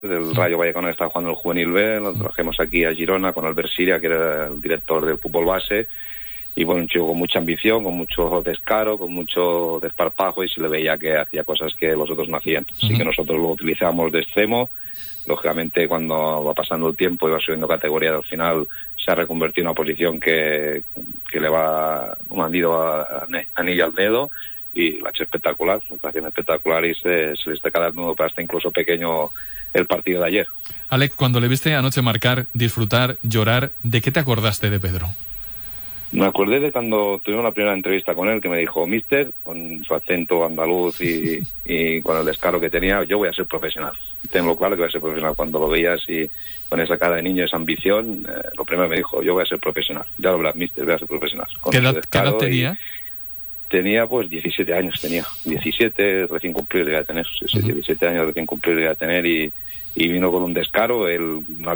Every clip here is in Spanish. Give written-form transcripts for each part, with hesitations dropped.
del Rayo Vallecano, que estaba jugando el Juvenil B, lo trajimos aquí a Girona con Albert Siria, que era el director del fútbol base, y bueno, un chico con mucha ambición, con mucho descaro, con mucho desparpajo, y se le veía que hacía cosas que los otros no hacían. Así que nosotros lo utilizábamos de extremo. Lógicamente, cuando va pasando el tiempo y va subiendo categoría, al final se ha reconvertido en una posición que le va un anillo al dedo, y lo ha hecho espectacular, una actuación espectacular, y se le está quedando hasta incluso pequeño el partido de ayer. Alex, cuando le viste anoche marcar, disfrutar, llorar, ¿de qué te acordaste de Pedro? Me acordé de cuando tuvimos la primera entrevista con él, que me dijo: Mister, con su acento andaluz y con el descaro que tenía, yo voy a ser profesional. Tengo claro que voy a ser profesional. Cuando lo veías y con esa cara de niño, esa ambición, lo primero me dijo: yo voy a ser profesional. Ya lo verás, Mister, voy a ser profesional. ¿Qué edad tenía? Tenía pues 17 años, 17 recién cumplidos ya de tener, 17 años recién cumplidos ya de tener, y vino con un descaro. Él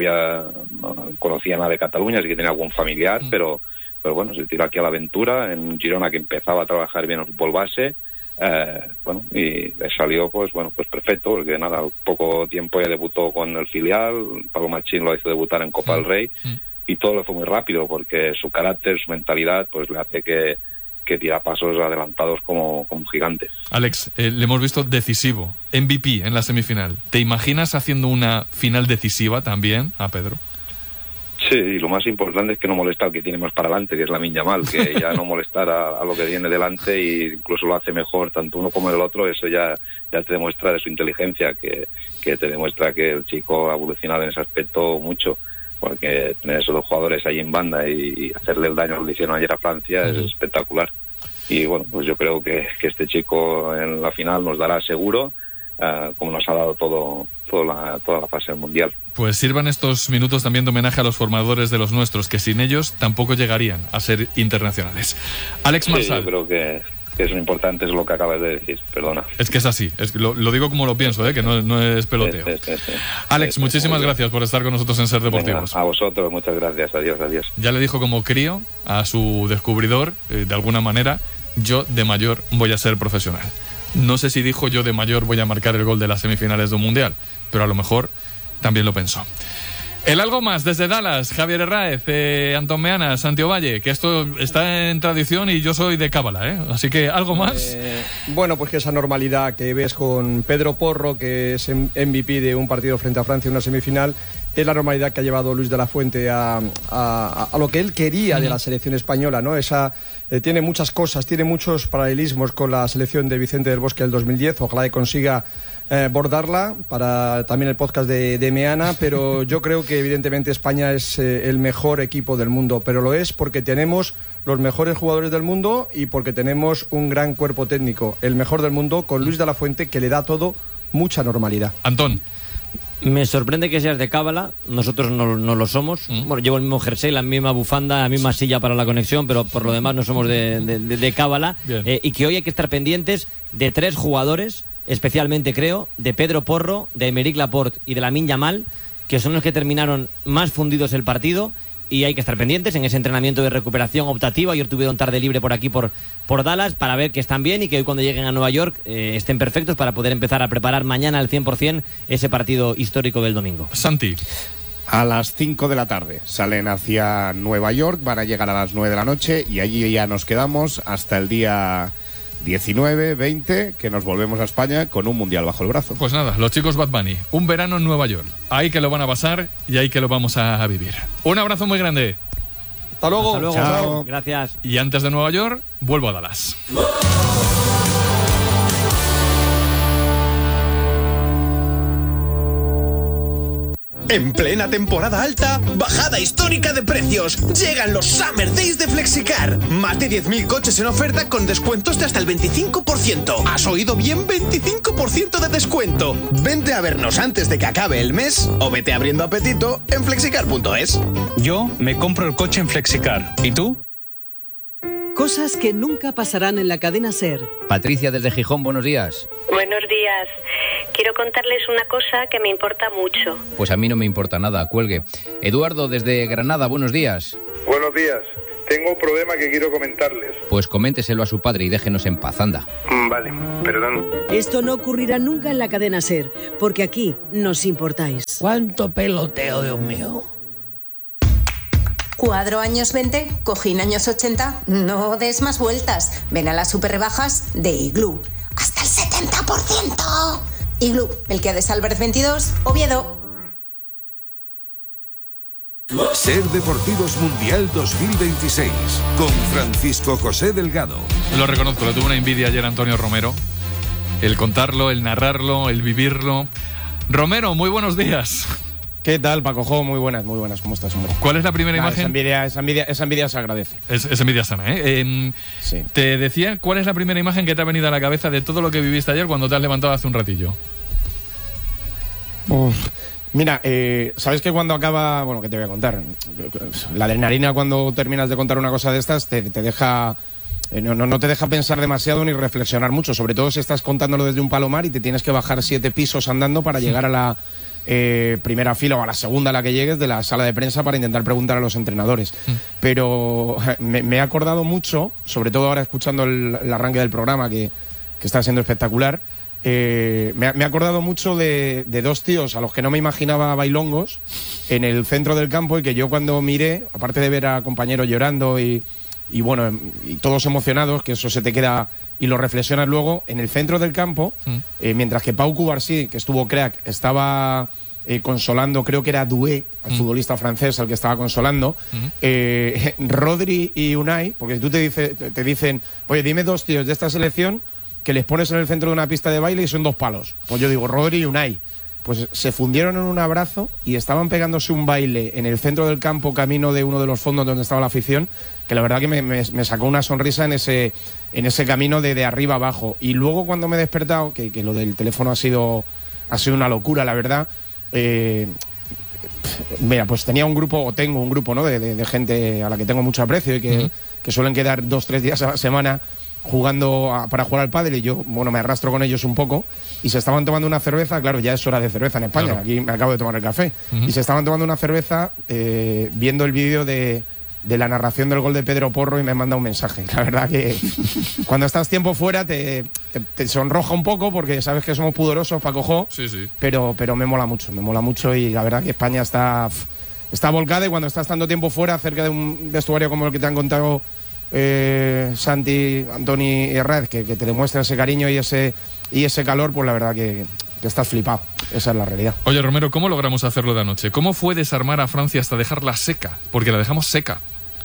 no conocía nada de Cataluña, así que tenía algún familiar, pero bueno, se tiró aquí a la aventura en Girona, que empezaba a trabajar bien el fútbol base, y le salió pues perfecto, porque nada, al poco tiempo ya debutó con el filial. Pablo Machín lo hizo debutar en Copa del Rey, y todo le fue muy rápido, porque su carácter, su mentalidad, pues le hace que tira pasos adelantados como gigante. Alex, le hemos visto decisivo, MVP en la semifinal. ¿Te imaginas haciendo una final decisiva también a Pedro? Sí, y lo más importante es que no molesta al que tiene más para adelante, que es Lamine Yamal, que ya no molestar a lo que viene delante, y incluso lo hace mejor tanto uno como el otro. Eso ya te demuestra de su inteligencia, que te demuestra que el chico ha evolucionado en ese aspecto mucho, porque tener esos dos jugadores ahí en banda y hacerle el daño que le hicieron ayer a Francia es espectacular. Y bueno, pues yo creo que este chico en la final nos dará seguro, como nos ha dado toda la fase del Mundial. Pues sirvan estos minutos también de homenaje a los formadores de los nuestros, que sin ellos tampoco llegarían a ser internacionales. Alex Marsal. Yo creo que es lo importante, es lo que acabas de decir, perdona. Es que es así, lo digo como lo pienso, que no es peloteo. Sí. Alex, muchísimas gracias por estar con nosotros en Ser Deportivos. Venga, a vosotros, muchas gracias, adiós. Ya le dijo como crío a su descubridor, de alguna manera: yo de mayor voy a ser profesional. No sé si dijo: yo de mayor voy a marcar el gol de las semifinales de un mundial, pero a lo mejor también lo pensó. El algo más desde Dallas, Javier Herráez, Antón Meana, Santiago Valle, que esto está en tradición y yo soy de cábala, así que algo más. Bueno, pues que esa normalidad que ves con Pedro Porro, que es MVP de un partido frente a Francia en una semifinal, es la normalidad que ha llevado Luis de la Fuente a lo que él quería de la selección española, ¿no? Tiene muchas cosas, tiene muchos paralelismos con la selección de Vicente del Bosque del 2010. Ojalá que consiga bordarla para también el podcast de Meana, pero yo creo que evidentemente España es el mejor equipo del mundo, pero lo es porque tenemos los mejores jugadores del mundo y porque tenemos un gran cuerpo técnico, el mejor del mundo, con Luis de la Fuente, que le da todo mucha normalidad. Antón. Me sorprende que seas de cábala, nosotros no lo somos. Bueno, llevo el mismo jersey, la misma bufanda, la misma silla para la conexión, pero por lo demás no somos de cábala. Y que hoy hay que estar pendientes de 3 jugadores, especialmente creo, de Pedro Porro, de Aymeric Laporte y de Lamine Yamal, que son los que terminaron más fundidos el partido, y hay que estar pendientes en ese entrenamiento de recuperación optativa. Ayer tuvieron tarde libre por aquí, por Dallas, para ver que están bien y que hoy cuando lleguen a Nueva York estén perfectos para poder empezar a preparar mañana al 100% ese partido histórico del domingo. Santi. A las 5 de la tarde salen hacia Nueva York, van a llegar a las 9 de la noche y allí ya nos quedamos hasta el día 19, 20, que nos volvemos a España con un mundial bajo el brazo. Pues nada, los chicos Bad Bunny, un verano en Nueva York. Ahí que lo van a pasar y ahí que lo vamos a vivir. Un abrazo muy grande. Hasta luego. Hasta luego. Chao. Gracias. Y antes de Nueva York, vuelvo a Dallas. En plena temporada alta, bajada histórica de precios. Llegan los Summer Days de Flexicar. Más de 10.000 coches en oferta con descuentos de hasta el 25%. ¿Has oído bien? 25% de descuento. Vente a vernos antes de que acabe el mes o vete abriendo apetito en flexicar.es. Yo me compro el coche en Flexicar. ¿Y tú? Cosas que nunca pasarán en la cadena SER. Patricia desde Gijón, buenos días. Buenos días. Quiero contarles una cosa que me importa mucho. Pues a mí no me importa nada, cuelgue. Eduardo desde Granada, buenos días. Buenos días. tengo un problema que quiero comentarles. Pues coménteselo a su padre y déjenos en paz, anda. Vale, perdón. Esto no ocurrirá nunca en la cadena SER, porque aquí nos importáis. ¿Cuánto peloteo, Dios mío? Cuadro años 20, cojín años 80. No des más vueltas. Ven a las super rebajas de Iglú. ¡Hasta el 70%! Iglú, el que de Albert 22, Oviedo. SER Deportivos Mundial 2026 con Francisco José Delgado. Lo reconozco, le tuve una envidia ayer a Antonio Romero. El contarlo, el narrarlo, el vivirlo. Romero, muy buenos días. ¿Qué tal, Paco? Muy buenas, ¿cómo estás, hombre? ¿Cuál es la primera imagen? Esa envidia se agradece. Es envidia sana, ¿eh? Sí. Te decía, ¿cuál es la primera imagen que te ha venido a la cabeza de todo lo que viviste ayer cuando te has levantado hace un ratillo? Mira, ¿sabes que cuando acaba... Bueno, ¿qué te voy a contar? La adrenalina cuando terminas de contar una cosa de estas te deja... No te deja pensar demasiado ni reflexionar mucho, sobre todo si estás contándolo desde un palomar y te tienes que bajar 7 pisos andando para llegar a la primera fila o a la segunda a la que llegues de la sala de prensa para intentar preguntar a los entrenadores. Pero me he acordado mucho, sobre todo ahora escuchando el arranque del programa que está siendo espectacular, me he acordado mucho de 2 tíos a los que no me imaginaba bailongos en el centro del campo y que yo cuando miré, aparte de ver a compañeros llorando y bueno, y todos emocionados, que eso se te queda y lo reflexionas luego, en el centro del campo, mientras que Pau Cubarsí, que estuvo crack, estaba consolando, creo que era Doué, el futbolista francés al que estaba consolando, Rodri y Unai, porque tú te dicen, oye, dime 2 tíos de esta selección que les pones en el centro de una pista de baile y son 2 palos. Pues yo digo, Rodri y Unai. Pues se fundieron en un abrazo y estaban pegándose un baile en el centro del campo, camino de uno de los fondos donde estaba la afición, que la verdad que me sacó una sonrisa en ese camino de arriba abajo. Y luego cuando me he despertado, que lo del teléfono ha sido una locura, la verdad, mira, pues tengo un grupo, ¿no? de gente a la que tengo mucho aprecio y que suelen quedar 2-3 días a la semana jugando para jugar al pádel, y yo, bueno, me arrastro con ellos un poco, y se estaban tomando una cerveza, claro, ya es hora de cerveza en España, claro. Aquí me acabo de tomar el café, y se estaban tomando una cerveza viendo el vídeo de la narración del gol de Pedro Porro y me manda un mensaje. La verdad que cuando estás tiempo fuera te sonroja un poco porque sabes que somos pudorosos, Paco, sí. pero me mola mucho y la verdad que España está volcada, y cuando estás tanto tiempo fuera cerca de un vestuario como el que te han contado Santi, Antoni y Red, que te demuestra ese cariño y ese calor, pues la verdad que estás flipado. Esa es la realidad. Oye, Romero, ¿cómo logramos hacerlo de anoche? ¿Cómo fue desarmar a Francia hasta dejarla seca? Porque la dejamos seca.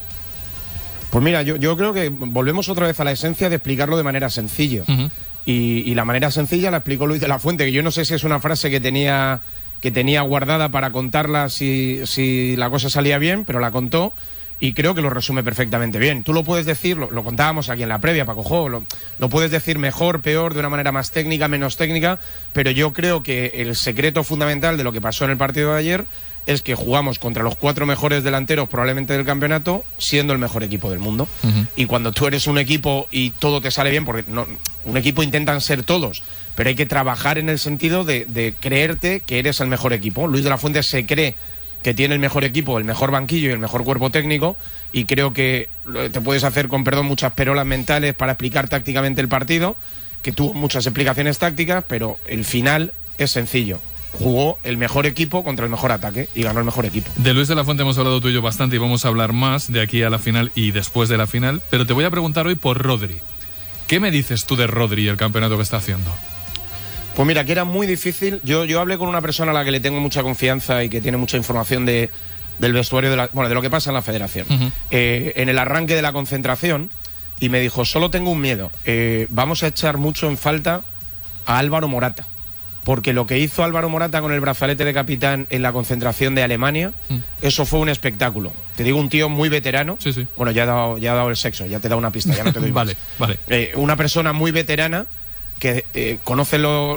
Pues mira, yo creo que volvemos otra vez a la esencia de explicarlo de manera sencilla. Y la manera sencilla la explicó Luis de la Fuente, que yo no sé si es una frase que tenía guardada para contarla si la cosa salía bien, pero la contó. Y creo que lo resume perfectamente bien. Tú lo puedes decir, lo contábamos aquí en la previa, Paco, lo puedes decir mejor, peor, de una manera más técnica, menos técnica, pero yo creo que el secreto fundamental de lo que pasó en el partido de ayer es que jugamos contra los 4 mejores delanteros probablemente del campeonato, siendo el mejor equipo del mundo. Y cuando tú eres un equipo y todo te sale bien, porque un equipo intentan ser todos, pero hay que trabajar en el sentido de creerte que eres el mejor equipo. Luis de la Fuente se cree que tiene el mejor equipo, el mejor banquillo y el mejor cuerpo técnico, y creo que te puedes hacer, con perdón, muchas perolas mentales para explicar tácticamente el partido, que tuvo muchas explicaciones tácticas, pero el final es sencillo. Jugó el mejor equipo contra el mejor ataque y ganó el mejor equipo. De Luis de la Fuente hemos hablado tú y yo bastante y vamos a hablar más de aquí a la final y después de la final, pero te voy a preguntar hoy por Rodri. ¿Qué me dices tú de Rodri y el campeonato que está haciendo? Pues mira, que era muy difícil. Yo hablé con una persona a la que le tengo mucha confianza y que tiene mucha información del vestuario, de lo que pasa en la federación. En el arranque de la concentración, y me dijo, solo tengo un miedo, vamos a echar mucho en falta a Álvaro Morata, porque lo que hizo Álvaro Morata con el brazalete de capitán en la concentración de Alemania, eso fue un espectáculo. Te digo, un tío muy veterano. Sí. Bueno, ya ha dado el sexo, ya te da una pista, ya no te doy más. Vale. Una persona muy veterana que conoce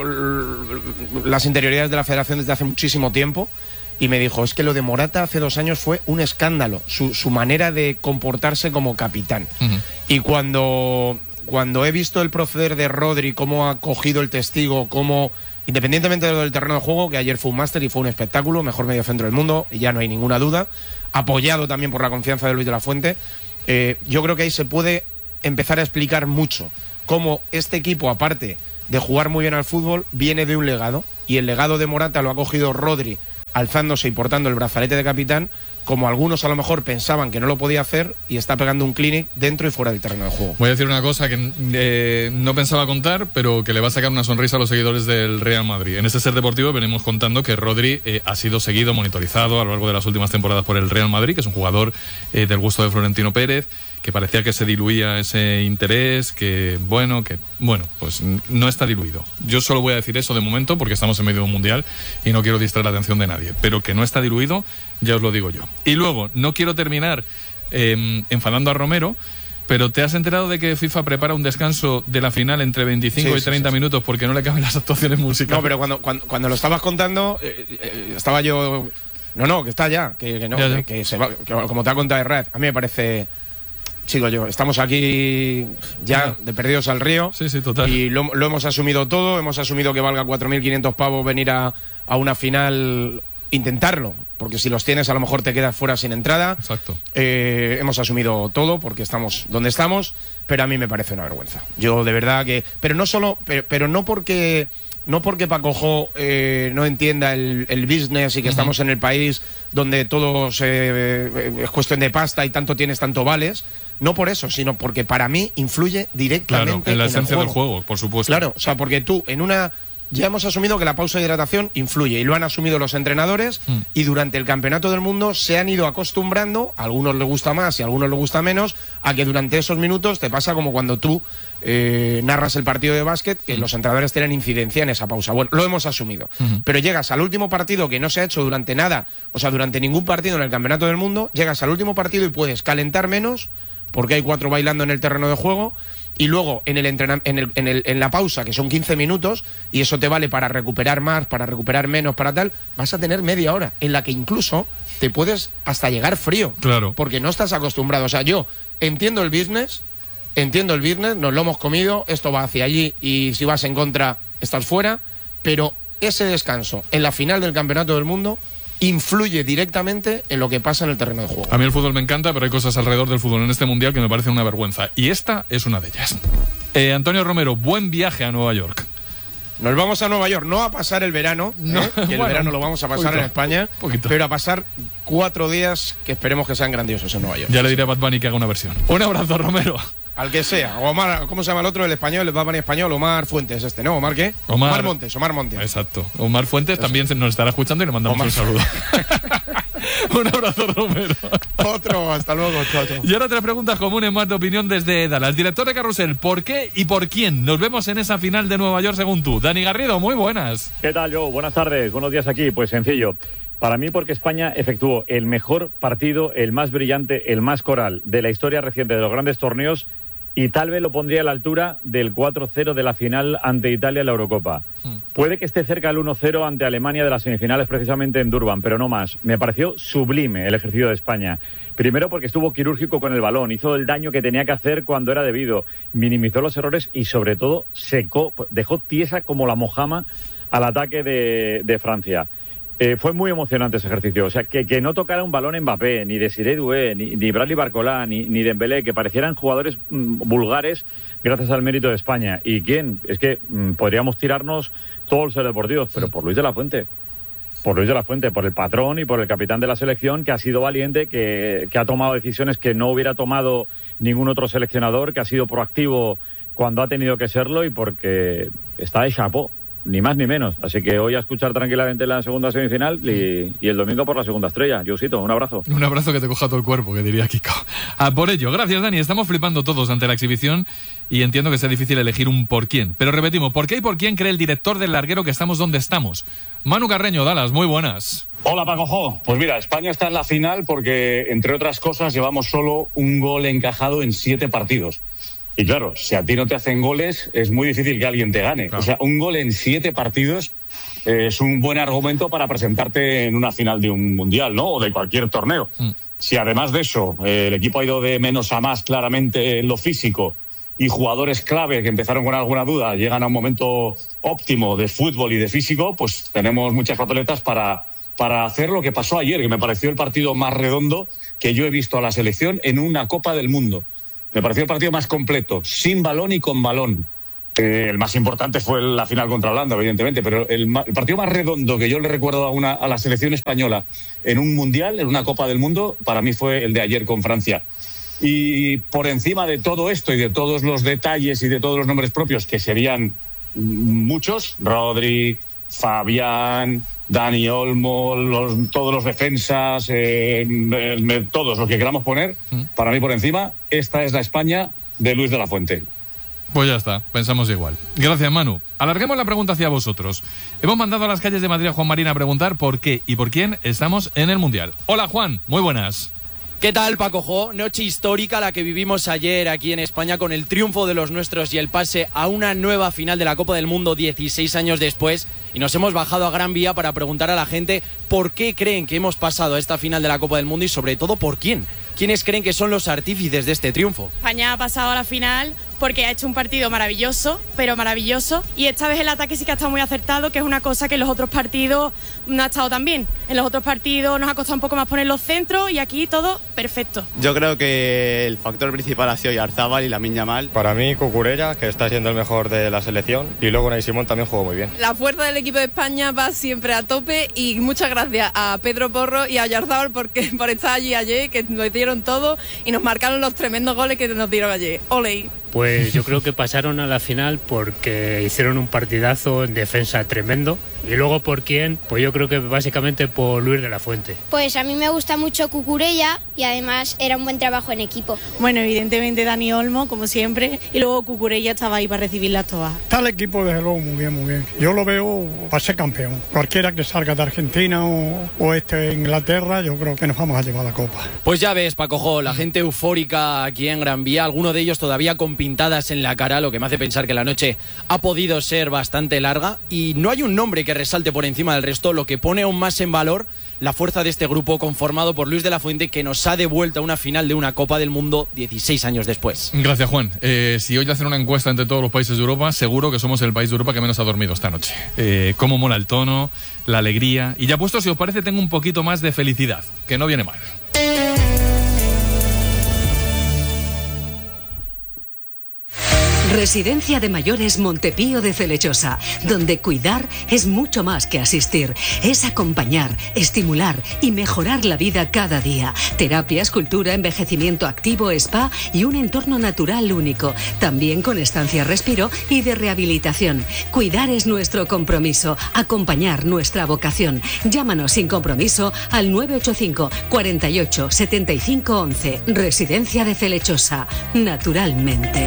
las interioridades de la federación desde hace muchísimo tiempo, y me dijo, es que lo de Morata hace 2 años fue un escándalo, su manera de comportarse como capitán. Y cuando he visto el proceder de Rodri, cómo ha cogido el testigo, cómo, independientemente de lo del terreno de juego, que ayer fue un máster y fue un espectáculo, mejor mediocentro del mundo, y ya no hay ninguna duda, apoyado también por la confianza de Luis de la Fuente, Yo creo que ahí se puede empezar a explicar mucho cómo este equipo, aparte de jugar muy bien al fútbol, viene de un legado, y el legado de Morata lo ha cogido Rodri alzándose y portando el brazalete de capitán, como algunos a lo mejor pensaban que no lo podía hacer, y está pegando un clinic dentro y fuera del terreno de juego. Voy a decir una cosa que no pensaba contar, pero que le va a sacar una sonrisa a los seguidores del Real Madrid. En este Ser Deportivo venimos contando que Rodri ha sido seguido, monitorizado a lo largo de las últimas temporadas por el Real Madrid, que es un jugador del gusto de Florentino Pérez, que parecía que se diluía ese interés, que bueno, pues no está diluido. Yo solo voy a decir eso de momento porque estamos en medio de un mundial y no quiero distraer la atención de nadie, pero que no está diluido, ya os lo digo yo. Y luego, no quiero terminar enfadando a Romero, pero ¿te has enterado de que FIFA prepara un descanso de la final entre 25 y 30 minutos porque no le caben las actuaciones musicales? No, pero cuando lo estabas contando, estaba yo... No, que está ya, que no, ya. Que se va, que como te ha contado Herrera, a mí me parece... Chico, estamos aquí ya de perdidos al río. Sí, total. Y lo hemos asumido todo. Hemos asumido que valga 4.500 pavos venir a una final, intentarlo, porque si los tienes a lo mejor te quedas fuera sin entrada. Exacto. Hemos asumido todo porque estamos donde estamos, pero a mí me parece una vergüenza. Yo de verdad que... Pero no solo... Pero no porque... No porque Paco Jo no entienda el business y que estamos en el país donde todo es cuestión de pasta y tanto tienes, tanto vales. No por eso, sino porque para mí influye directamente en la esencia del juego, por supuesto. Claro, o sea, porque tú en una... Ya hemos asumido que la pausa de hidratación influye, y lo han asumido los entrenadores, y durante el Campeonato del Mundo se han ido acostumbrando, a algunos les gusta más y a algunos les gusta menos, a que durante esos minutos te pasa como cuando tú narras el partido de básquet, que los entrenadores tienen incidencia en esa pausa. Bueno, lo hemos asumido. Pero llegas al último partido que no se ha hecho durante nada, o sea, durante ningún partido en el Campeonato del Mundo, llegas al último partido y puedes calentar menos, porque hay 4 bailando en el terreno de juego, y luego en la pausa, que son 15 minutos, y eso te vale para recuperar más, para recuperar menos, para tal, vas a tener media hora, en la que incluso te puedes hasta llegar frío. Claro. Porque no estás acostumbrado. O sea, yo entiendo el business, nos lo hemos comido, esto va hacia allí, y si vas en contra, estás fuera, pero ese descanso en la final del Campeonato del Mundo influye directamente en lo que pasa en el terreno de juego. A mí el fútbol me encanta, pero hay cosas alrededor del fútbol en este mundial que me parecen una vergüenza. Y esta es una de ellas. Antonio Romero, buen viaje a Nueva York. Nos vamos a Nueva York, no a pasar el verano, que el verano lo vamos a pasar en España, pero a pasar 4 días que esperemos que sean grandiosos en Nueva York. Ya le diré a Bad Bunny que haga una versión. Un abrazo, Romero. Al que sea. O Omar, ¿cómo se llama el otro? El español, el Bad Bunny español, Omar Fuentes, ¿no? ¿Omar qué? Omar Montes. Exacto. Omar Fuentes también nos estará escuchando y le mandamos un saludo. Un abrazo, Romero. Otro, hasta luego, chao. Y ahora 3 preguntas comunes más de opinión desde Dallas. Director de Carrusel, ¿por qué y por quién nos vemos en esa final de Nueva York según tú? Dani Garrido, muy buenas. ¿Qué tal, Joe? Buenas tardes, buenos días aquí. Pues sencillo. Para mí, porque España efectuó el mejor partido, el más brillante, el más coral de la historia reciente de los grandes torneos, y tal vez lo pondría a la altura del 4-0 de la final ante Italia en la Eurocopa. Puede que esté cerca del 1-0 ante Alemania de las semifinales, precisamente en Durban, pero no más. Me pareció sublime el ejercicio de España. Primero porque estuvo quirúrgico con el balón, hizo el daño que tenía que hacer cuando era debido, minimizó los errores y sobre todo secó, dejó tiesa como la mojama al ataque de Francia. Fue muy emocionante ese ejercicio. O sea, que no tocara un balón Mbappé, ni Desiré Doué, ni Bradley Barcola, ni Dembélé, que parecieran jugadores vulgares gracias al mérito de España. ¿Y quién? Es que podríamos tirarnos todos los deportivos, pero por Luis de la Fuente. Por Luis de la Fuente, por el patrón y por el capitán de la selección, que ha sido valiente, que ha tomado decisiones que no hubiera tomado ningún otro seleccionador, que ha sido proactivo cuando ha tenido que serlo y porque está de chapó. Ni más ni menos. Así que hoy a escuchar tranquilamente la segunda semifinal y el domingo por la segunda estrella. Josito, un abrazo. Un abrazo que te coja todo el cuerpo, que diría Kiko. Por ello, gracias, Dani. Estamos flipando todos ante la exhibición y entiendo que sea difícil elegir un por quién. Pero repetimos, ¿por qué y por quién cree el director del larguero que estamos donde estamos? Manu Carreño, Dallas, muy buenas. Hola, Paco Jo. Pues mira, España está en la final porque, entre otras cosas, llevamos solo un gol encajado en 7 partidos. Y claro, si a ti no te hacen goles, es muy difícil que alguien te gane. Claro. O sea, un gol en 7 partidos es un buen argumento para presentarte en una final de un mundial, ¿no? O de cualquier torneo. Si además de eso, el equipo ha ido de menos a más claramente en lo físico y jugadores clave que empezaron con alguna duda llegan a un momento óptimo de fútbol y de físico, pues tenemos muchas papeletas para para hacer lo que pasó ayer, que me pareció el partido más redondo que yo he visto a la selección en una Copa del Mundo. Me pareció el partido más completo, sin balón y con balón. El más importante fue la final contra Holanda, evidentemente, pero el partido más redondo que yo le recuerdo a la selección española en un mundial, en una Copa del Mundo, para mí fue el de ayer con Francia. Y por encima de todo esto y de todos los detalles y de todos los nombres propios, que serían muchos, Rodri, Fabián, Dani Olmo, todos los defensas, todos los que queramos poner, para mí por encima, esta es la España de Luis de la Fuente. Pues ya está, pensamos igual. Gracias, Manu. Alarguemos la pregunta hacia vosotros. Hemos mandado a las calles de Madrid a Juan Marín a preguntar por qué y por quién estamos en el Mundial. Hola, Juan, muy buenas. ¿Qué tal, Paco Jo? Noche histórica la que vivimos ayer aquí en España con el triunfo de los nuestros y el pase a una nueva final de la Copa del Mundo 16 años después. Y nos hemos bajado a Gran Vía para preguntar a la gente por qué creen que hemos pasado a esta final de la Copa del Mundo y sobre todo por quién. ¿Quiénes creen que son los artífices de este triunfo? España ha pasado a la final porque ha hecho un partido maravilloso, pero maravilloso. Y esta vez el ataque sí que ha estado muy acertado, que es una cosa que en los otros partidos no ha estado tan bien. En los otros partidos nos ha costado un poco más poner los centros y aquí todo perfecto. Yo creo que el factor principal ha sido Oyarzabal y Lamine Yamal. Para mí, Cucurella, que está siendo el mejor de la selección, y luego Unai Simón también jugó muy bien. La fuerza del equipo de España va siempre a tope y muchas gracias a Pedro Porro y a Oyarzabal por estar allí ayer, que lo hicieron todo y nos marcaron los tremendos goles que nos dieron ayer. Ole. Pues yo creo que pasaron a la final porque hicieron un partidazo en defensa tremendo. Y luego por quién, pues yo creo que básicamente por Luis de la Fuente. Pues a mí me gusta mucho Cucurella y además era un buen trabajo en equipo. Bueno, evidentemente Dani Olmo, como siempre, y luego Cucurella estaba ahí para recibir las todas. Está el equipo desde luego muy bien, muy bien. Yo lo veo para ser campeón. Cualquiera que salga de Argentina o de Inglaterra, yo creo que nos vamos a llevar la copa. Pues ya ves, Paco Jo, la gente eufórica aquí en Gran Vía, algunos de ellos todavía con pintadas en la cara, lo que me hace pensar que la noche ha podido ser bastante larga y no hay un nombre que resalte por encima del resto, lo que pone aún más en valor la fuerza de este grupo conformado por Luis de la Fuente, que nos ha devuelto a una final de una Copa del Mundo 16 años después. Gracias, Juan. Si hoy hacen una encuesta entre todos los países de Europa, seguro que somos el país de Europa que menos ha dormido esta noche. Cómo mola el tono, la alegría. Y ya puesto, si os parece, tengo un poquito más de felicidad, que no viene mal. Residencia de Mayores Montepío de Felechosa, donde cuidar es mucho más que asistir, es acompañar, estimular y mejorar la vida cada día. Terapias, cultura, envejecimiento activo, spa y un entorno natural único, también con estancia respiro y de rehabilitación. Cuidar es nuestro compromiso, acompañar nuestra vocación. Llámanos sin compromiso al 985 48 75 11. Residencia de Felechosa, naturalmente.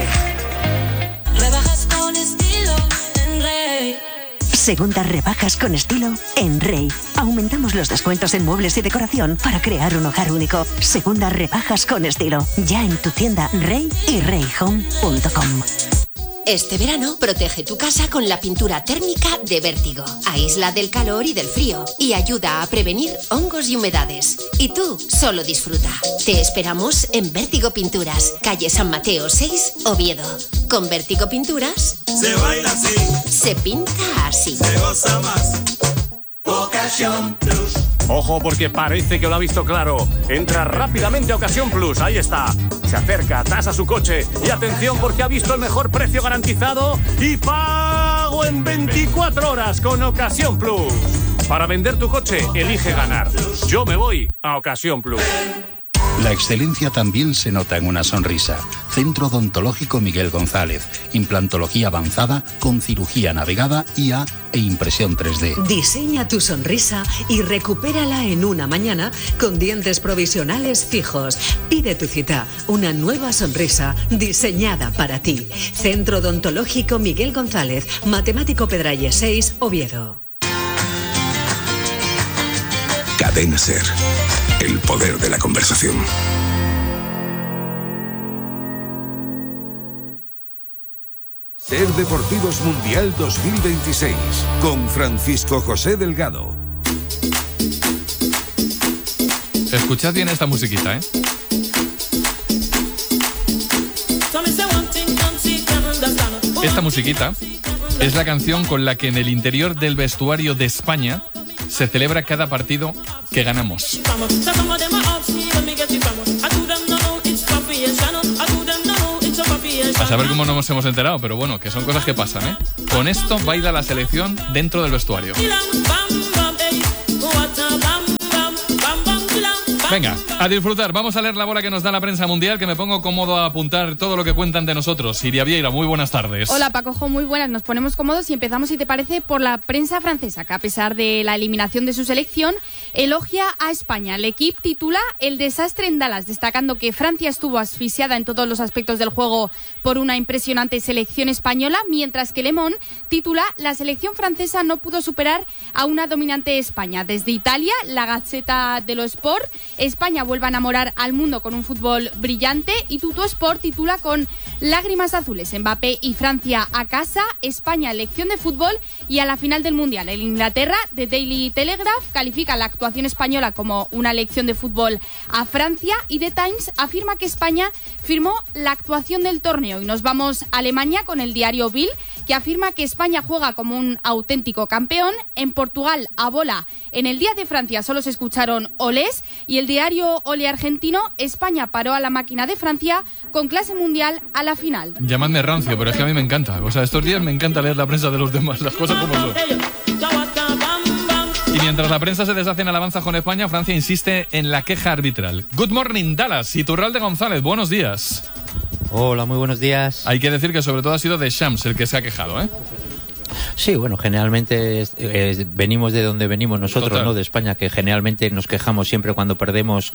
Segundas rebajas con estilo en Rey. Aumentamos los descuentos en muebles y decoración para crear un hogar único. Segundas rebajas con estilo. Ya en tu tienda Rey y reyhome.com. Este verano protege tu casa con la pintura térmica de Vértigo. Aísla del calor y del frío y ayuda a prevenir hongos y humedades. Y tú solo disfruta. Te esperamos en Vértigo Pinturas, calle San Mateo 6, Oviedo. Con Vértigo Pinturas se baila así, se pinta así, se goza más. Ocasión Plus. Ojo, porque parece que lo ha visto claro. Entra rápidamente a Ocasión Plus, ahí está. Se acerca, tasa su coche y atención porque ha visto el mejor precio garantizado y pago en 24 horas con Ocasión Plus. Para vender tu coche, elige ganar. Yo me voy a Ocasión Plus. La excelencia también se nota en una sonrisa. Centro Odontológico Miguel González. Implantología avanzada con cirugía navegada, IA e impresión 3D. Diseña tu sonrisa y recupérala en una mañana con dientes provisionales fijos. Pide tu cita. Una nueva sonrisa diseñada para ti. Centro Odontológico Miguel González. Matemático Pedralles 6, Oviedo. Cadena Ser. El poder de la conversación. Ser Deportivos Mundial 2026 con Francisco José Delgado. Escuchad bien esta musiquita, ¿eh? Esta musiquita es la canción con la que en el interior del vestuario de España se celebra cada partido que ganamos. A saber cómo no nos hemos enterado, pero bueno, que son cosas que pasan, ¿eh? Con esto baila la selección dentro del vestuario. Venga, a disfrutar. Vamos a leer la bola que nos da la prensa mundial, que me pongo cómodo a apuntar todo lo que cuentan de nosotros. Siria Vieira, muy buenas tardes. Hola Pacojo, muy buenas. Nos ponemos cómodos y empezamos, si te parece, por la prensa francesa, que a pesar de la eliminación de su selección, elogia a España. El equipo titula El desastre en Dallas, destacando que Francia estuvo asfixiada en todos los aspectos del juego por una impresionante selección española, mientras que Le Monde titula La selección francesa no pudo superar a una dominante España. Desde Italia, la Gazzetta dello Sport, España vuelve a enamorar al mundo con un fútbol brillante, y Tuttosport titula con lágrimas azules. Mbappé y Francia a casa, España lección de fútbol y a la final del Mundial. En Inglaterra, The Daily Telegraph califica la actuación española como una lección de fútbol a Francia, y The Times afirma que España firmó la actuación del torneo. Y nos vamos a Alemania con el diario Bild, que afirma que España juega como un auténtico campeón. En Portugal, a bola, en el día de Francia solo se escucharon olés, y el diario Ole argentino, España paró a la máquina de Francia con clase mundial a la final. Llamadme rancio, pero es que a mí me encanta. O sea, estos días me encanta leer la prensa de los demás, las cosas como son. Y mientras la prensa se deshace en alabanza con España, Francia insiste en la queja arbitral. Good morning, Dallas. Iturralde González, buenos días. Hola, muy buenos días. Hay que decir que sobre todo ha sido Deschamps el que se ha quejado, ¿eh? Sí, bueno, generalmente venimos de donde venimos nosotros, Total. ¿no? De España, que generalmente nos quejamos siempre cuando perdemos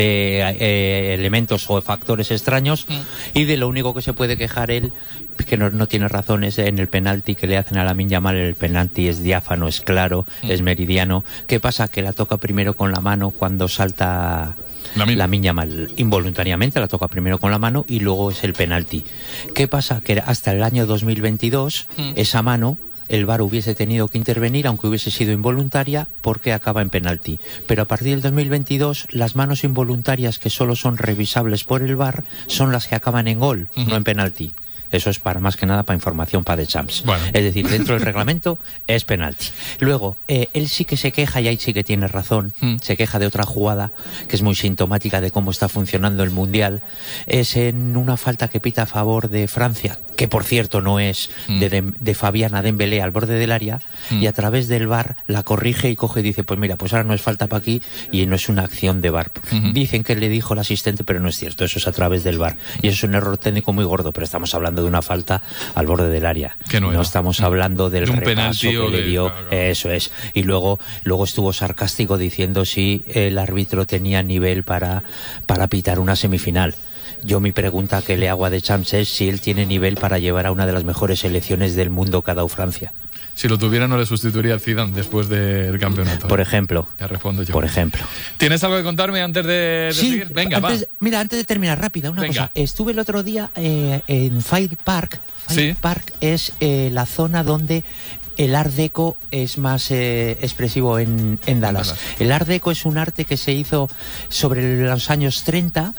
de elementos o factores extraños, y de lo único que se puede quejar él, que no tiene razón, es en el penalti que le hacen a Lamine Yamal. El penalti es diáfano, es claro, es meridiano. ¿Qué pasa? Que la toca primero con la mano cuando salta Lamine Yamal, involuntariamente la toca primero con la mano y luego es el penalti. ¿Qué pasa? Que hasta el año 2022 esa mano el VAR hubiese tenido que intervenir, aunque hubiese sido involuntaria, porque acaba en penalti. Pero a partir del 2022 las manos involuntarias que solo son revisables por el VAR son las que acaban en gol, no en penalti. Eso es para más que nada para información para Deschamps. Bueno. Es decir, dentro del reglamento es penalti. Luego, él sí que se queja, y ahí sí que tiene razón, se queja de otra jugada que es muy sintomática de cómo está funcionando el Mundial. Es en una falta que pita a favor de Francia, que por cierto no es, de Fabiana Dembélé al borde del área, y a través del VAR la corrige y coge y dice, pues mira, pues ahora no es falta para aquí y no es una acción de VAR. Dicen que le dijo el asistente, pero no es cierto, eso es a través del VAR. Y eso es un error técnico muy gordo, pero estamos hablando de una falta al borde del área. No estamos hablando del repaso que le dio. Eso es. Y luego estuvo sarcástico diciendo si el árbitro tenía nivel para pitar una semifinal. Yo mi pregunta que le hago a Deschamps es si él tiene nivel para llevar a una de las mejores selecciones del mundo que ha dado Francia. Si lo tuviera, no le sustituiría a Zidane después del campeonato. Por ejemplo. Ya respondo yo. Por ejemplo. ¿Tienes algo que contarme antes de seguir? Venga, Mira, antes de terminar, rápida, una cosa. Estuve el otro día en Fire Park. Fire Park es la zona donde el Art Deco es más expresivo en Dallas. El Art Deco es un arte que se hizo sobre los años 30,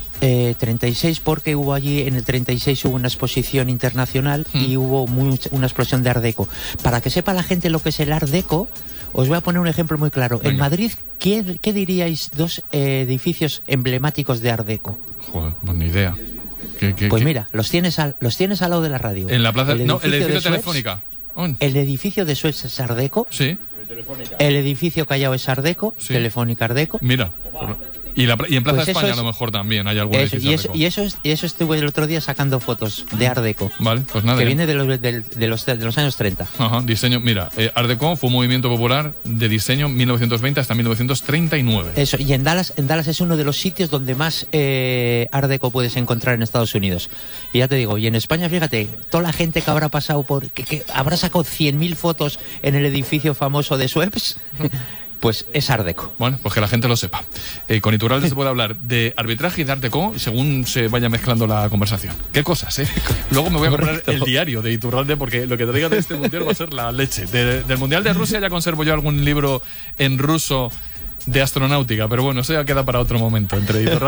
36, porque hubo allí, en el 36 hubo una exposición internacional y hubo una explosión de Art Deco. Para que sepa la gente lo que es el Art Deco, os voy a poner un ejemplo muy claro. Venga. En Madrid, ¿qué diríais dos edificios emblemáticos de Art Deco? Joder, buena idea. Pues mira, los tienes al lado de la radio. En la plaza, el edificio Telefónica. El edificio de Suez es Art Deco. Sí. El edificio Callao es Art Deco. Sí. Telefónica Art Deco. Mira. Y en Plaza de España a lo mejor también hay algún edificio Art Deco. Y eso estuve el otro día sacando fotos de Art Deco. Vale, pues nada. Que viene de los años 30. Ajá, diseño. Mira, Art Deco fue un movimiento popular de diseño 1920 hasta 1939. Eso, y en Dallas es uno de los sitios donde más Art Deco puedes encontrar en Estados Unidos. Y ya te digo, y en España, fíjate, toda la gente que habrá pasado que habrá sacado 100.000 fotos en el edificio famoso de Suez. Pues es Art Deco. Bueno, pues que la gente lo sepa. Con Iturralde se puede hablar de arbitraje y de Art Deco según se vaya mezclando la conversación. Qué cosas, ¿eh? Luego me voy a comprar el diario de Iturralde, porque lo que te diga de este mundial va a ser la leche. Del mundial de Rusia ya conservo yo algún libro en ruso de astronáutica, pero bueno, eso ya queda para otro momento, entre editor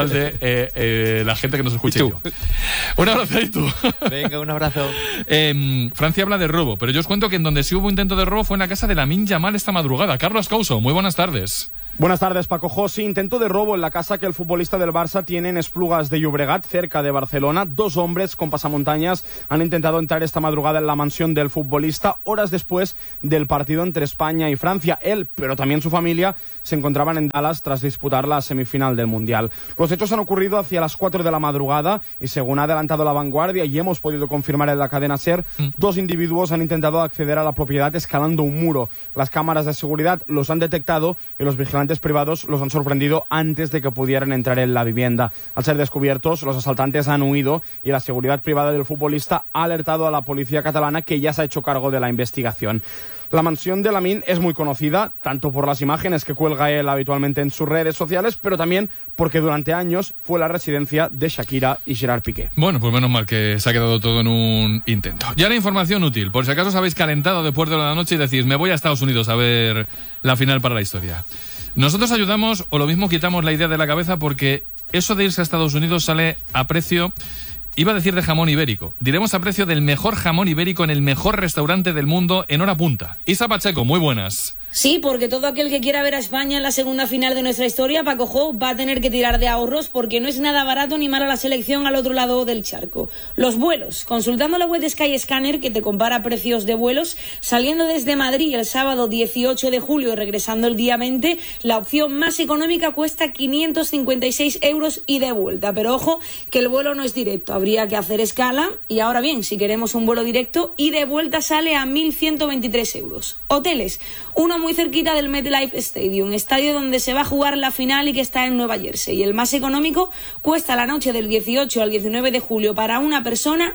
de la gente que nos escucha y yo. Un abrazo ahí tú. Venga, un abrazo. Francia habla de robo, pero yo os cuento que en donde sí hubo intento de robo fue en la casa de Lamine Yamal esta madrugada. Carlos Couso, muy buenas tardes. Buenas tardes, Paco José. Intento de robo en la casa que el futbolista del Barça tiene en Esplugas de Llobregat, cerca de Barcelona. 2 hombres con pasamontañas han intentado entrar esta madrugada en la mansión del futbolista, horas después del partido entre España y Francia. Él, pero también su familia, se encontraban en Dallas tras disputar la semifinal del Mundial. Los hechos han ocurrido hacia las 4 de la madrugada y, según ha adelantado La Vanguardia y hemos podido confirmar en la cadena SER, 2 individuos han intentado acceder a la propiedad escalando un muro. Las cámaras de seguridad los han detectado y los vigilantes privados los han sorprendido antes de que pudieran entrar en la vivienda. Al ser descubiertos, los asaltantes han huido y la seguridad privada del futbolista ha alertado a la policía catalana, que ya se ha hecho cargo de la investigación. La mansión de Lamine es muy conocida, tanto por las imágenes que cuelga él habitualmente en sus redes sociales, pero también porque durante años fue la residencia de Shakira y Gerard Piqué. Bueno, pues menos mal que se ha quedado todo en un intento. Ya la información útil, por si acaso os habéis calentado después de la noche y decís, me voy a Estados Unidos a ver la final para la historia. Nosotros ayudamos, o lo mismo quitamos la idea de la cabeza, porque eso de irse a Estados Unidos sale a precio... Iba a decir de jamón ibérico. Diremos a precio del mejor jamón ibérico en el mejor restaurante del mundo en hora punta. Isa Pacheco, muy buenas. Sí, porque todo aquel que quiera ver a España en la segunda final de nuestra historia, Paco Jo, va a tener que tirar de ahorros, porque no es nada barato ni malo la selección al otro lado del charco. Los vuelos. Consultando la web de Skyscanner, que te compara precios de vuelos, saliendo desde Madrid el sábado 18 de julio y regresando el día 20, la opción más económica cuesta 556 euros y de vuelta. Pero ojo, que el vuelo no es directo. Habría que hacer escala y ahora bien, si queremos un vuelo directo y de vuelta sale a 1.123 euros. Hoteles. Uno muy cerquita del MetLife Stadium, estadio donde se va a jugar la final y que está en Nueva Jersey. El más económico cuesta la noche del 18 al 19 de julio para una persona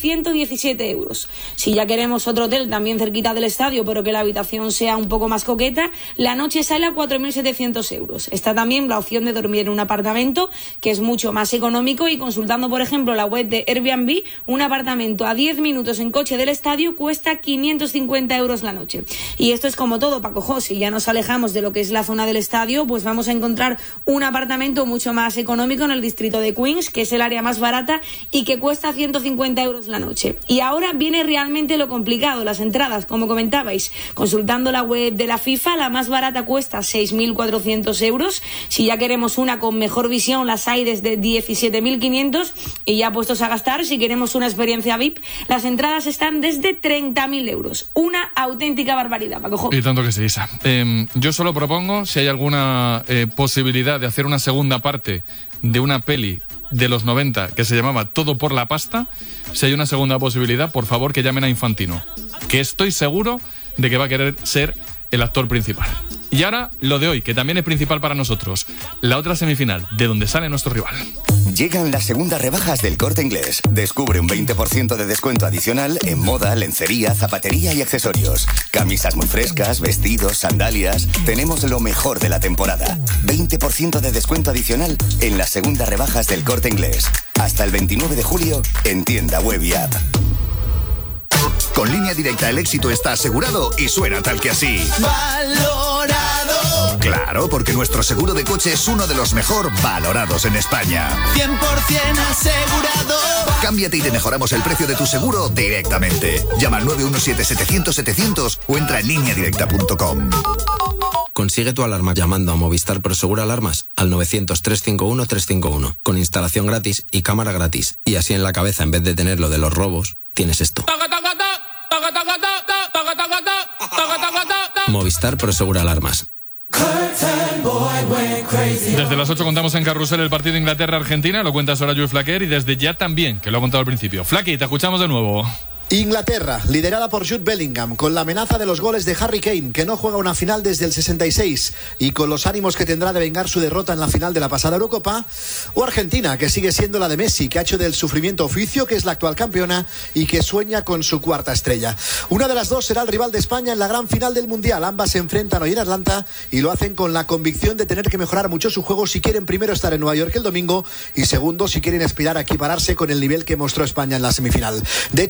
1.117 euros. Si ya queremos otro hotel también cerquita del estadio, pero que la habitación sea un poco más coqueta, la noche sale a 4.700 euros. Está también la opción de dormir en un apartamento, que es mucho más económico, y consultando por ejemplo la web de Airbnb, un apartamento a 10 minutos en coche del estadio cuesta 550 euros la noche. Y esto es como todo, Paco Jo, si ya nos alejamos de lo que es la zona del estadio, pues vamos a encontrar un apartamento mucho más económico en el distrito de Queens, que es el área más barata y que cuesta 150 euros la noche. Y ahora viene realmente lo complicado, las entradas, como comentabais. Consultando la web de la FIFA, la más barata cuesta 6.400 euros. Si ya queremos una con mejor visión, las hay desde 17.500, y ya puestos a gastar, si queremos una experiencia VIP, las entradas están desde 30.000 euros. Una auténtica barbaridad, Paco Jo. Y tanto que sí, Isa. Yo solo propongo, si hay alguna posibilidad de hacer una segunda parte de una peli de los 90 que se llamaba Todo por la pasta, si hay una segunda posibilidad, por favor que llamen a Infantino, que estoy seguro de que va a querer ser el actor principal. Y ahora lo de hoy, que también es principal para nosotros, la otra semifinal, de donde sale nuestro rival. Llegan las segundas rebajas del Corte Inglés. Descubre un 20% de descuento adicional en moda, lencería, zapatería y accesorios. Camisas muy frescas, vestidos, sandalias. Tenemos lo mejor de la temporada. 20% de descuento adicional en las segundas rebajas del Corte Inglés. Hasta el 29 de julio en tienda web y app. Con Línea Directa el éxito está asegurado y suena tal que así. ¡Valorado! Claro, porque nuestro seguro de coche es uno de los mejor valorados en España. 100% asegurado. Cámbiate y te mejoramos el precio de tu seguro directamente. Llama al 917-700-700 o entra en lineadirecta.com. Consigue tu alarma llamando a Movistar Prosegur Alarmas al 900-351-351, con instalación gratis y cámara gratis. Y así en la cabeza, en vez de tener lo de los robos, tienes esto. Movistar Prosegur Alarmas. Desde las 8 contamos en Carrusel el partido Inglaterra-Argentina, lo cuenta Soraya Flaquer, y desde ya también, que lo ha contado al principio. Flaqui, te escuchamos de nuevo. Inglaterra, liderada por Jude Bellingham, con la amenaza de los goles de Harry Kane, que no juega una final desde el 66, y con los ánimos que tendrá de vengar su derrota en la final de la pasada Eurocopa, o Argentina, que sigue siendo la de Messi, que ha hecho del sufrimiento oficio, que es la actual campeona y que sueña con su cuarta estrella. Una de las dos será el rival de España en la gran final del Mundial. Ambas se enfrentan hoy en Atlanta y lo hacen con la convicción de tener que mejorar mucho su juego si quieren primero estar en Nueva York el domingo y segundo si quieren aspirar a equipararse con el nivel que mostró España en la semifinal. De hecho, tanto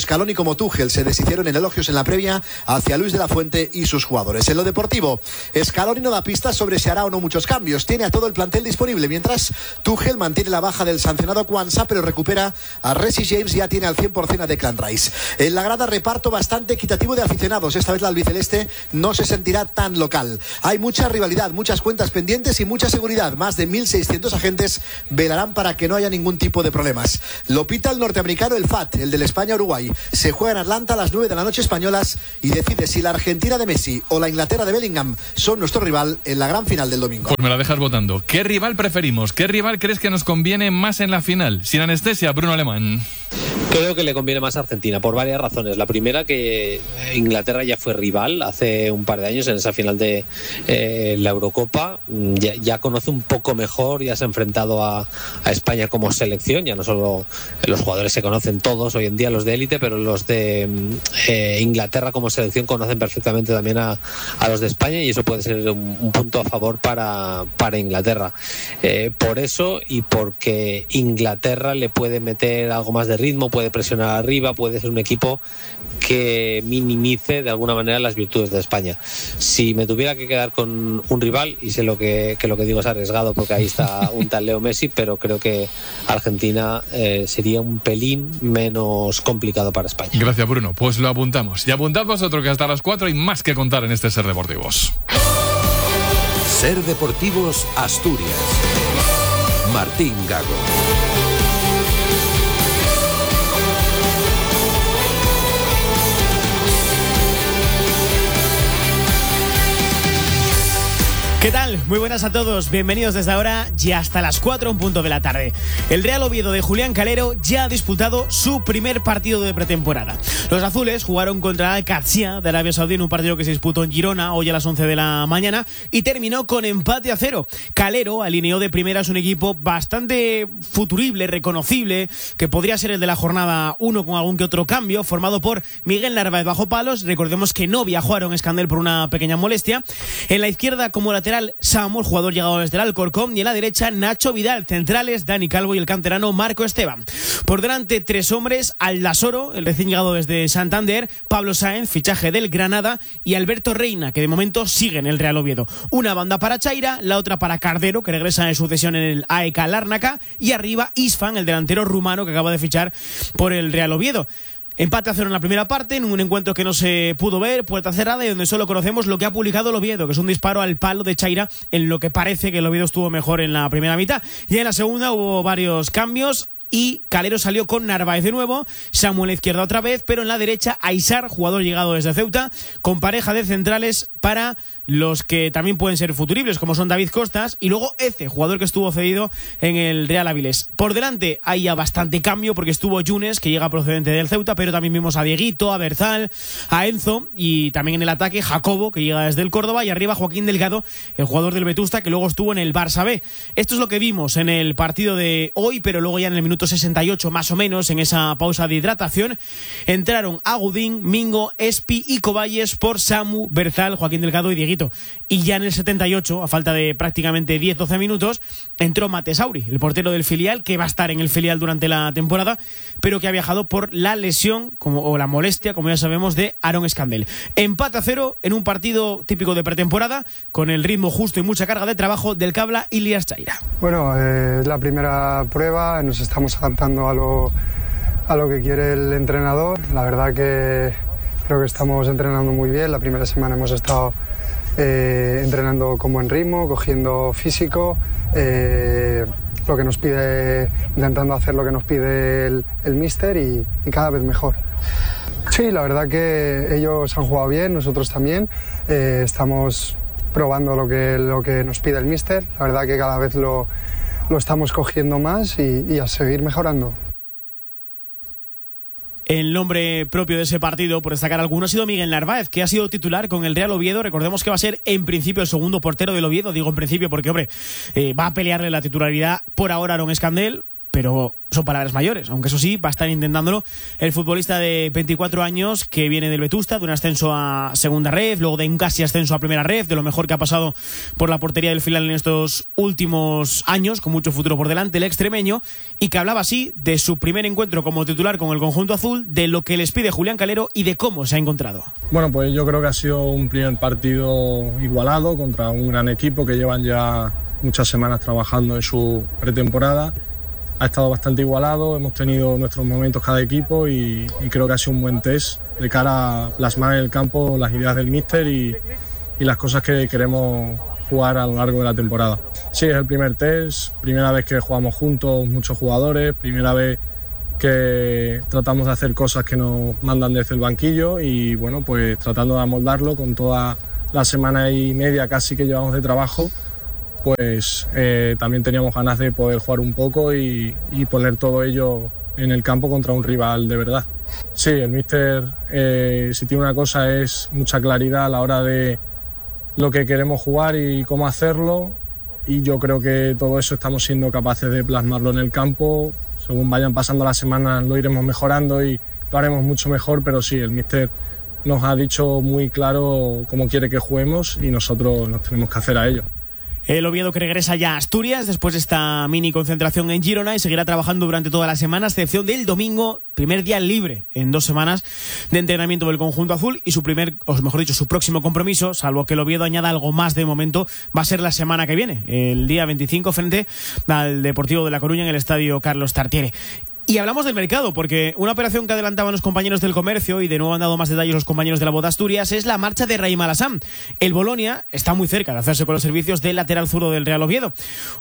Scaloni como Tuchel se deshicieron en elogios en la previa hacia Luis de la Fuente y sus jugadores. En lo deportivo, Scaloni no da pistas sobre si hará o no muchos cambios. Tiene a todo el plantel disponible, mientras Tuchel mantiene la baja del sancionado Kwanza, pero recupera a Reece James y ya tiene al 100% a Declan Rice. En la grada, reparto bastante equitativo de aficionados. Esta vez la albiceleste no se sentirá tan local. Hay mucha rivalidad, muchas cuentas pendientes y mucha seguridad. Más de 1.600 agentes velarán para que no haya ningún tipo de problemas. Lo pita el norteamericano, el FAT, el del España-Uruguay. Se juega en Atlanta a las 9 de la noche españolas y decide si la Argentina de Messi o la Inglaterra de Bellingham son nuestro rival en la gran final del domingo. Pues me la dejas votando. ¿Qué rival preferimos? ¿Qué rival crees que nos conviene más en la final? Sin anestesia, Bruno Alemán. Creo que le conviene más a Argentina por varias razones. La primera, que Inglaterra ya fue rival hace un par de años en esa final de la Eurocopa. Ya conoce un poco mejor, ya se ha enfrentado a España como selección. Ya no solo los jugadores se conocen todos hoy en día, los de élite, pero los de Inglaterra como selección conocen perfectamente también a los de España, y eso puede ser un punto a favor para Inglaterra. Por eso, y porque Inglaterra le puede meter algo más de ritmo, puede presionar arriba, puede ser un equipo que minimice de alguna manera las virtudes de España. Si me tuviera que quedar con un rival, y sé lo que digo es arriesgado porque ahí está un tal Leo Messi, pero creo que Argentina sería un pelín menos complicado para España. Gracias, Bruno. Pues lo apuntamos. Y apuntad vosotros, que hasta las 4 hay más que contar en este Ser Deportivos. Ser Deportivos Asturias. Martín Gago. ¿Qué tal? Muy buenas a todos, bienvenidos desde ahora y hasta las 4 en punto de la tarde. El Real Oviedo de Julián Calero ya ha disputado su primer partido de pretemporada. Los azules jugaron contra Al-Qadsiya de Arabia Saudí en un partido que se disputó en Girona hoy a las 11 de la mañana y terminó con empate a 0. Calero alineó de primeras un equipo bastante futurible, reconocible, que podría ser el de la jornada 1 con algún que otro cambio, formado por Miguel Narváez bajo palos. Recordemos que no viajó Aaron Escandel por una pequeña molestia. En la izquierda como lateral Samu, el jugador llegado desde el Alcorcón, y en la derecha Nacho Vidal, centrales Dani Calvo y el canterano Marco Esteban. Por delante 3 hombres: Aldasoro, el recién llegado desde Santander, Pablo Sáenz, fichaje del Granada, y Alberto Reina, que de momento sigue en el Real Oviedo. Una banda para Chaira, la otra para Cardero, que regresa en sucesión en el AEK Lárnaca, y arriba Isfan, el delantero rumano que acaba de fichar por el Real Oviedo. Empate a 0 en la primera parte, en un encuentro que no se pudo ver, puerta cerrada, y donde solo conocemos lo que ha publicado el Oviedo, que es un disparo al palo de Chaira, en lo que parece que el Oviedo estuvo mejor en la primera mitad. Y en la segunda hubo varios cambios y Calero salió con Narváez de nuevo, Samuel a la izquierda otra vez, pero en la derecha Aisar, jugador llegado desde Ceuta, con pareja de centrales para los que también pueden ser futuribles, como son David Costas, y luego Eze, jugador que estuvo cedido en el Real Avilés. Por delante hay ya bastante cambio, porque estuvo Yunes, que llega procedente del Ceuta, pero también vimos a Dieguito, a Berzal, a Enzo, y también en el ataque Jacobo, que llega desde el Córdoba, y arriba Joaquín Delgado, el jugador del Vetusta, que luego estuvo en el Barça B. Esto es lo que vimos en el partido de hoy, pero luego ya en el minuto 68 más o menos, en esa pausa de hidratación, entraron Agudín, Mingo, Espi y Coballes por Samu, Berzal, Joaquín Delgado y Dieguito. Y ya en el 78, a falta de prácticamente 10-12 minutos, entró Matesauri, el portero del filial, que va a estar en el filial durante la temporada, pero que ha viajado por la lesión o la molestia, como ya sabemos, de Aaron Escandel. Empate a 0 en un partido típico de pretemporada, con el ritmo justo y mucha carga de trabajo del que habla Ilias Chaira. Bueno, es la primera prueba, nos estamos adaptando a lo que quiere el entrenador. La verdad que creo que estamos entrenando muy bien. La primera semana hemos estado entrenando con buen ritmo, cogiendo físico, lo que nos pide, intentando hacer lo que nos pide el míster y cada vez mejor. Sí, la verdad que ellos han jugado bien, nosotros también. Estamos probando lo que nos pide el míster. La verdad que cada vez lo estamos cogiendo más y a seguir mejorando. El nombre propio de ese partido, por destacar alguno, ha sido Miguel Narváez, que ha sido titular con el Real Oviedo. Recordemos que va a ser en principio el segundo portero del Oviedo. Digo en principio porque, hombre, va a pelearle la titularidad por ahora a Aaron Escandel, pero son palabras mayores, aunque eso sí, va a estar intentándolo el futbolista de 24 años que viene del Vetusta, de un ascenso a segunda ref, luego de un casi ascenso a primera ref, de lo mejor que ha pasado por la portería del filial en estos últimos años, con mucho futuro por delante, el extremeño, y que hablaba así de su primer encuentro como titular con el conjunto azul, de lo que les pide Julián Calero y de cómo se ha encontrado. Bueno, pues yo creo que ha sido un primer partido igualado contra un gran equipo que llevan ya muchas semanas trabajando en su pretemporada. Ha estado bastante igualado, hemos tenido nuestros momentos cada equipo y creo que ha sido un buen test de cara a plasmar en el campo las ideas del míster y las cosas que queremos jugar a lo largo de la temporada. Sí, es el primer test, primera vez que jugamos juntos muchos jugadores, primera vez que tratamos de hacer cosas que nos mandan desde el banquillo y bueno, pues tratando de amoldarlo con toda la semana y media casi que llevamos de trabajo, pues también teníamos ganas de poder jugar un poco y poner todo ello en el campo contra un rival de verdad. Sí, el míster si tiene una cosa es mucha claridad a la hora de lo que queremos jugar y cómo hacerlo, y yo creo que todo eso estamos siendo capaces de plasmarlo en el campo. Según vayan pasando las semanas lo iremos mejorando y lo haremos mucho mejor, pero sí, el míster nos ha dicho muy claro cómo quiere que juguemos y nosotros nos tenemos que hacer a ello. El Oviedo que regresa ya a Asturias después de esta mini concentración en Girona y seguirá trabajando durante toda la semana, a excepción del domingo, primer día libre en 2 semanas de entrenamiento del conjunto azul, y su próximo compromiso, salvo que el Oviedo añada algo más de momento, va a ser la semana que viene, el día 25 frente al Deportivo de La Coruña en el estadio Carlos Tartiere. Y hablamos del mercado, porque una operación que adelantaban los compañeros del Comercio, y de nuevo han dado más detalles los compañeros de la Voz de Asturias, es la marcha de Raïm Alassane. El Bolonia está muy cerca de hacerse con los servicios del lateral zurdo del Real Oviedo.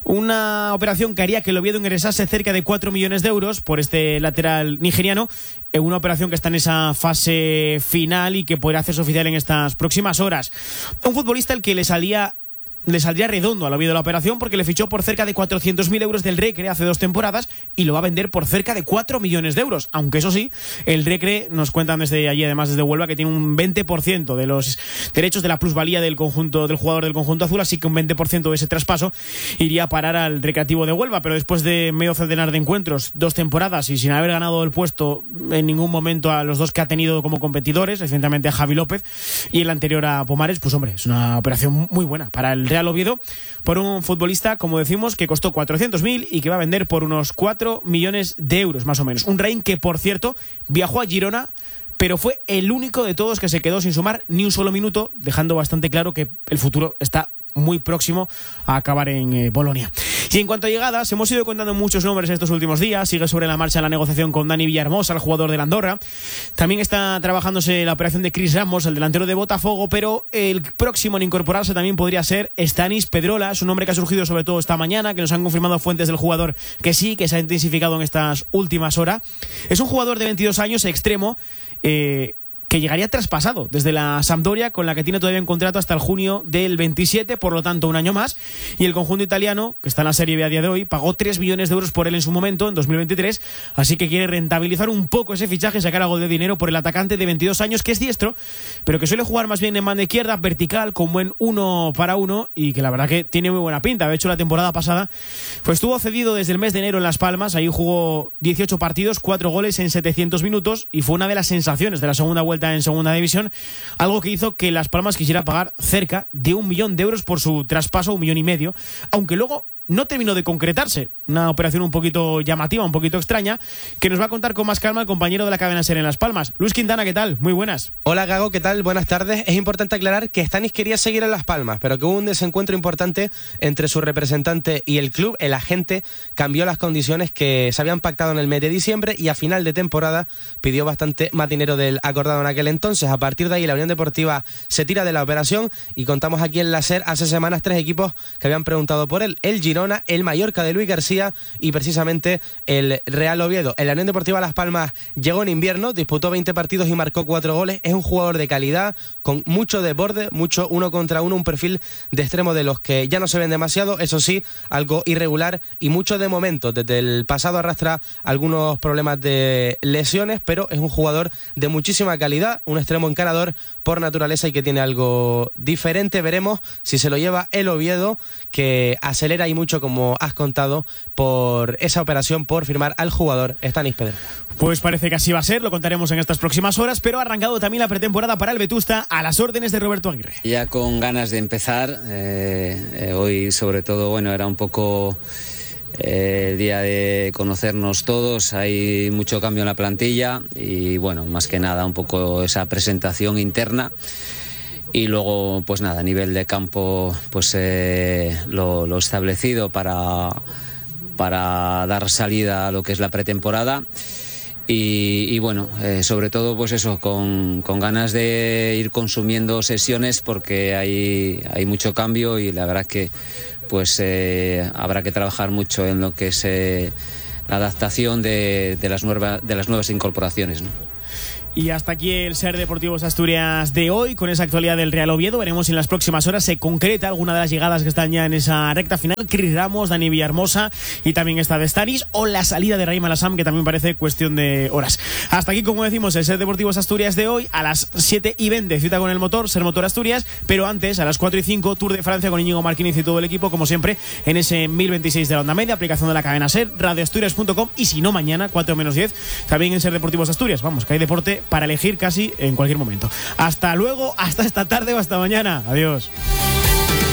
Una operación que haría que el Oviedo ingresase cerca de 4 millones de euros por este lateral nigeriano. Una operación que está en esa fase final y que podrá hacerse oficial en estas próximas horas. Un futbolista al que le saldría redondo al Oviedo la operación, porque le fichó por cerca de 400.000 euros del Recre hace 2 temporadas y lo va a vender por cerca de 4 millones de euros. Aunque eso sí, el Recre nos cuentan desde allí, además desde Huelva, que tiene un 20% de los derechos de la plusvalía del jugador del conjunto azul, así que un 20% de ese traspaso iría a parar al Recreativo de Huelva. Pero después de medio centenar de encuentros, 2 temporadas y sin haber ganado el puesto en ningún momento a los dos que ha tenido como competidores, recientemente a Javi López y el anterior a Pomares, pues hombre, es una operación muy buena para el Real Oviedo por un futbolista, como decimos, que costó 400.000 y que va a vender por unos 4 millones de euros más o menos. Un Raïm que, por cierto, viajó a Girona, pero fue el único de todos que se quedó sin sumar ni un solo minuto, dejando bastante claro que el futuro está muy próximo a acabar en Bolonia. Y en cuanto a llegadas, hemos ido contando muchos nombres estos últimos días. Sigue sobre la marcha la negociación con Dani Villahermosa, el jugador del Andorra. También está trabajándose la operación de Chris Ramos, el delantero de Botafogo, pero el próximo en incorporarse también podría ser Stanis Pedrola. Es un nombre que ha surgido sobre todo esta mañana, que nos han confirmado fuentes del jugador que sí, que se ha intensificado en estas últimas horas. Es un jugador de 22 años, extremo, que llegaría traspasado desde la Sampdoria, con la que tiene todavía un contrato hasta el junio del 27, por lo tanto un año más, y el conjunto italiano, que está en la Serie B a día de hoy, pagó 3 millones de euros por él en su momento, en 2023, así que quiere rentabilizar un poco ese fichaje, sacar algo de dinero por el atacante de 22 años, que es diestro, pero que suele jugar más bien en banda izquierda, vertical, con buen 1 para 1, y que la verdad que tiene muy buena pinta. De hecho, la temporada pasada pues estuvo cedido desde el mes de enero en Las Palmas, ahí jugó 18 partidos, 4 goles en 700 minutos, y fue una de las sensaciones de la segunda vuelta en segunda división, algo que hizo que Las Palmas quisiera pagar cerca de 1 millón de euros por su traspaso, 1,5 millones, aunque luego no terminó de concretarse. Una operación un poquito llamativa, un poquito extraña, que nos va a contar con más calma el compañero de la cadena SER en Las Palmas. Luis Quintana, ¿qué tal? Muy buenas. Hola Gago, ¿qué tal? Buenas tardes. Es importante aclarar que Stanis quería seguir en Las Palmas, pero que hubo un desencuentro importante entre su representante y el club. El agente cambió las condiciones que se habían pactado en el mes de diciembre y a final de temporada pidió bastante más dinero del acordado en aquel entonces. A partir de ahí la Unión Deportiva se tira de la operación y contamos aquí en la SER hace semanas 3 equipos que habían preguntado por él: el Girona, el Mallorca de Luis García y precisamente el Real Oviedo. En la Unión Deportiva Las Palmas llegó en invierno, disputó 20 partidos y marcó 4 goles. Es un jugador de calidad, con mucho desborde, mucho 1 contra 1, un perfil de extremo de los que ya no se ven demasiado, eso sí, algo irregular y mucho de momento. Desde el pasado arrastra algunos problemas de lesiones, pero es un jugador de muchísima calidad, un extremo encarador por naturaleza y que tiene algo diferente. Veremos si se lo lleva el Oviedo, que acelera y mucho mucho, como has contado, por esa operación, por firmar al jugador Stanis Pedrosa. Pues parece que así va a ser, lo contaremos en estas próximas horas, pero ha arrancado también la pretemporada para el Vetusta a las órdenes de Roberto Aguirre. Ya con ganas de empezar, hoy sobre todo, bueno, era un poco el día de conocernos todos, hay mucho cambio en la plantilla y bueno, más que nada un poco esa presentación interna. Y luego, pues nada, a nivel de campo, pues lo establecido para dar salida a lo que es la pretemporada. Y bueno, sobre todo pues eso, con ganas de ir consumiendo sesiones porque hay mucho cambio y la verdad que pues habrá que trabajar mucho en lo que es la adaptación de las nuevas incorporaciones, ¿no? Y hasta aquí el Ser Deportivos Asturias de hoy, con esa actualidad del Real Oviedo. Veremos si en las próximas horas se concreta alguna de las llegadas que están ya en esa recta final. Chris Ramos, Dani Villahermosa y también esta de Stanis, o la salida de Raim Alassam, que también parece cuestión de horas. Hasta aquí, como decimos, el Ser Deportivos Asturias de hoy. A las 7:20, cita con el motor, Ser Motor Asturias. Pero antes, a las 4:05, Tour de Francia con Íñigo Martínez y todo el equipo, como siempre, en ese 1026 de la onda media, aplicación de la cadena Ser, radioasturias.com. Y si no, mañana, 4:10, también en Ser Deportivos Asturias. Vamos, que hay deporte para elegir casi en cualquier momento. Hasta luego, hasta esta tarde o hasta mañana. Adiós.